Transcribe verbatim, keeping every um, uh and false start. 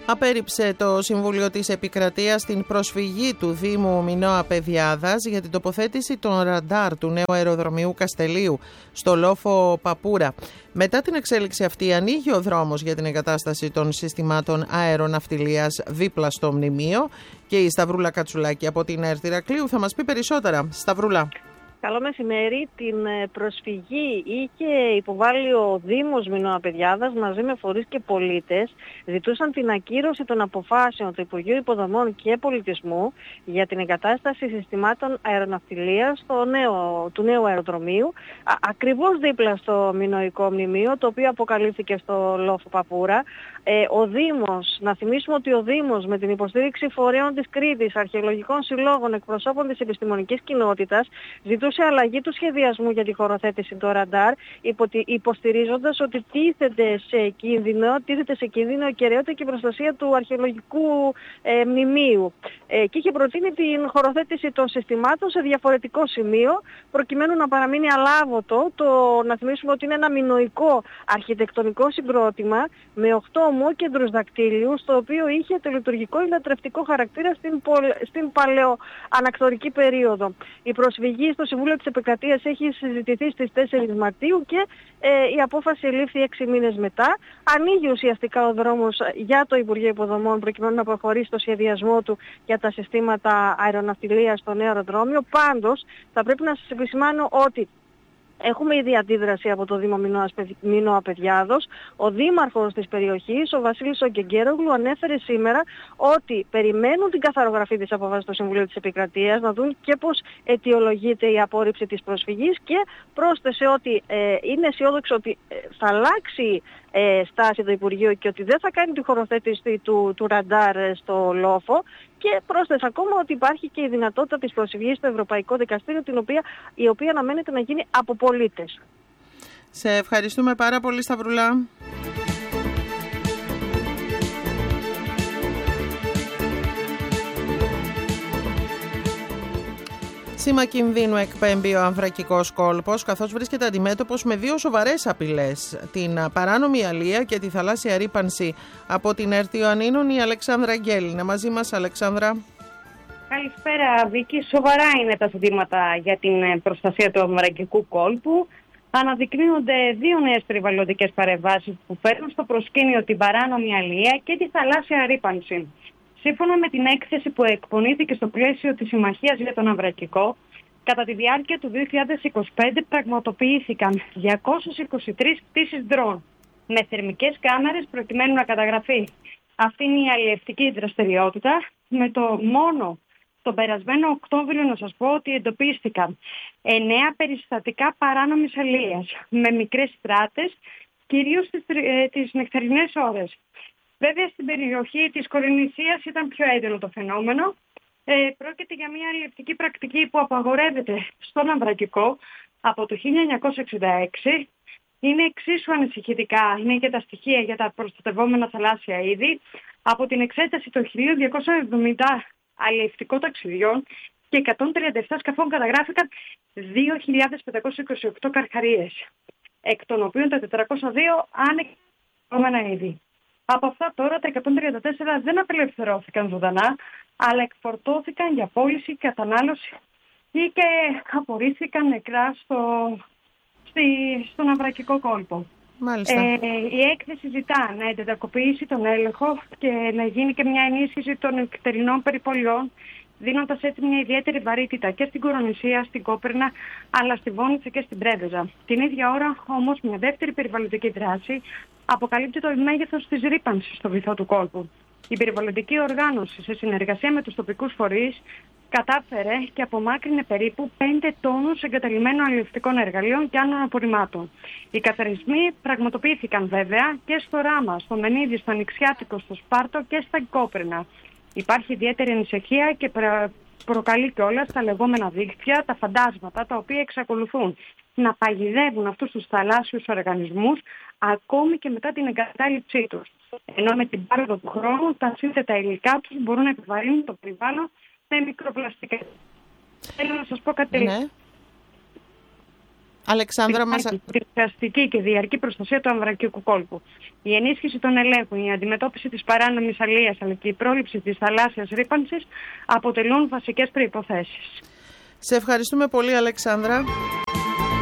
Απέρριψε το Συμβούλιο της Επικρατείας την προσφυγή του Δήμου Μινώα Παιδιάδας για την τοποθέτηση των ραντάρ του νέου αεροδρομίου Καστελείου στο λόφο Παπούρα. Μετά την εξέλιξη αυτή ανοίγει ο δρόμος για την εγκατάσταση των συστημάτων αεροναυτιλίας δίπλα στο μνημείο και η Σταυρούλα Κατσουλάκη από την ΕΡΤ Ηρακλείου θα μας πει περισσότερα. Σταυρούλα. Καλό μεσημέρι. Την προσφυγή είχε υποβάλει ο Δήμος Μινώα Παιδιάδας μαζί με φορείς και πολίτες. Ζητούσαν την ακύρωση των αποφάσεων του Υπουργείου Υποδομών και Πολιτισμού για την εγκατάσταση συστημάτων αεροναυτιλίας στο νέο, του νέου αεροδρομίου, α, ακριβώς δίπλα στο Μινωικό Μνημείο, το οποίο αποκαλύφθηκε στο λόφο Παπούρα. Ε, ο Δήμος, να θυμίσουμε ότι ο Δήμος με την υποστήριξη φορέων της Κρήτης, αρχαιολογικών συλλόγων, εκπροσώπων της επιστημονικής κοινότητας, ζητούσε αλλαγή του σχεδιασμού για τη χωροθέτηση των ραντάρ, υποστηρίζοντας ότι τίθεται σε κίνδυνο, τίθεται σε κίνδυνο η κυριότητα και η προστασία του αρχαιολογικού ε, μνημείου. Ε, και είχε προτείνει την χωροθέτηση των συστημάτων σε διαφορετικό σημείο, προκειμένου να παραμείνει αλάβωτο. Το, να θυμίσουμε ότι είναι ένα μινωικό αρχιτεκτονικό συγκρότημα με οκτώ ομόκεντρους δακτύλιους, το οποίο είχε τελετουργικό ή λατρευτικό χαρακτήρα στην, στην παλαιοανακτορική περίοδο. Η προσφυγή στο Συμβούλιο της Επικρατείας έχει συζητηθεί στις τέσσερις Μαρτίου και ε, η απόφαση λήφθη έξι μήνες μετά. Ανοίγει ουσιαστικά ο δρόμος για το Υπουργείο Υποδομών προκειμένου να προχωρήσει στο σχεδιασμό του για τα συστήματα αεροναυτιλίας στο νέο αεροδρόμιο. Πάντως θα πρέπει να σας επισημάνω ότι έχουμε ήδη αντίδραση από το Δήμο Μινώα Παιδιάδος. Ο δήμαρχος της περιοχής, ο Βασίλης Ογκεγκέρογλου, ανέφερε σήμερα ότι περιμένουν την καθαρογραφή της απόφασης του Συμβουλίου της Επικρατείας, να δουν και πώς αιτιολογείται η απόρριψη της προσφυγής, και πρόσθεσε ότι ε, είναι αισιόδοξο ότι ε, θα αλλάξει ε, στάση το Υπουργείο και ότι δεν θα κάνει τη χωροθέτηση του, του ραντάρ στο λόφο. Και πρόσθεσε ακόμα ότι υπάρχει και η δυνατότητα της προσφυγής στο Ευρωπαϊκό Δικαστήριο, την οποία, η οποία αναμένεται να γίνει από πολίτες. Σε ευχαριστούμε πάρα πολύ, Σταυρουλά. Σήμα κινδύνου εκπέμπει ο Αμβρακικός κόλπος, καθώς βρίσκεται αντιμέτωπος με δύο σοβαρές απειλές: την παράνομη αλεία και τη θαλάσσια ρύπανση. Από την ΕΡΤ Ιωαννίνων, η Αλεξάνδρα Αγγέλη. Είναι μαζί μας, Αλεξάνδρα. Καλησπέρα, Βίκη. Σοβαρά είναι τα ζητήματα για την προστασία του Αμβρακικού κόλπου. Αναδεικνύονται δύο νέες περιβαλλοντικές παρεμβάσεις που φέρνουν στο προσκήνιο την παράνομη αλεία και τη θαλάσσια ρύπανση. Σύμφωνα με την έκθεση που εκπονήθηκε στο πλαίσιο της Συμμαχίας για τον Αμβρακικό, κατά τη διάρκεια του δύο χιλιάδες είκοσι πέντε πραγματοποιήθηκαν διακόσιες είκοσι τρεις πτήσεις ντρόν με θερμικές κάμερες προκειμένου να καταγραφεί. Αυτή είναι η αλλιευτική δραστηριότητα. Με το μόνο τον περασμένο Οκτώβριο να σας πω ότι εντοπίστηκαν εννέα περιστατικά παράνομης αλίας με μικρές στράτες, κυρίως τις, ε, τις νεκταρινές ώρες. Βέβαια, στην περιοχή της Κορινθίας ήταν πιο έντονο το φαινόμενο. Ε, πρόκειται για μια αλλιευτική πρακτική που απαγορεύεται στον Αμβρακικό από το χίλια εννιακόσια εξήντα έξι. Είναι εξίσου ανησυχητικά, είναι και τα στοιχεία για τα προστατευόμενα θαλάσσια είδη. Από την εξέταση των χίλια διακόσια εβδομήντα αλλιευτικών ταξιδιών και εκατόν τριάντα επτά σκαφών καταγράφηκαν δύο χιλιάδες πεντακόσιες είκοσι οκτώ καρχαρίες, εκ των οποίων τα τετρακόσια δύο ανεκπαιδευμένα είδη. Από αυτά τώρα τα εκατόν τριάντα τέσσερα δεν απελευθερώθηκαν ζωντανά, αλλά εκφορτώθηκαν για πώληση, κατανάλωση ή και απορρίφθηκαν νεκρά στο, στη, στον Αμβρακικό κόλπο. Ε, η έκθεση ζητά να εντατικοποιήσει τον έλεγχο και να γίνει και μια ενίσχυση των νεκτερινών περιπολιών, δίνοντας έτσι μια ιδιαίτερη βαρύτητα και στην Κορονησία, στην Κόπερνα, αλλά στη Βόνιτσα και στην Πρέβεζα. Την ίδια ώρα όμως μια δεύτερη περιβαλλοντική δράση αποκαλύπτει το μέγεθος της ρύπανσης στο βυθό του κόλπου. Η περιβαλλοντική οργάνωση, σε συνεργασία με τους τοπικούς φορείς, κατάφερε και απομάκρυνε περίπου πέντε τόνους εγκαταλειμμένων αλλιευτικών εργαλείων και άλλων απορριμμάτων. Οι καθαρισμοί πραγματοποιήθηκαν βέβαια και στο Ράμα, στο Μενίδη, στο Ανοιξιάτικο, στο Σπάρτο και στα Κόπρινα. Υπάρχει ιδιαίτερη ανησυχία και προκαλεί κιόλας τα λεγόμενα δίκτυα, τα φαντάσματα, τα οποία εξακολουθούν να παγιδεύουν αυτούς τους θαλάσσιους οργανισμούς ακόμη και μετά την εγκατάλειψή τους. Ενώ με την πάροδο του χρόνου τα σύνθετα υλικά τους μπορούν να επιβαρύνουν το περιβάλλον με μικροπλαστικά. Θέλω να σας πω κάτι. Ναι. Αλεξάνδρα, μας... την ουσιαστική και διαρκή προστασία του αμβρακικού κόλπου. Η ενίσχυση των ελέγχων, η αντιμετώπιση της παράνομης αλίας αλλά και η πρόληψη της θαλάσσιας ρύπανσης αποτελούν βασικές προϋποθέσεις. Σε ευχαριστούμε πολύ, Αλεξάνδρα.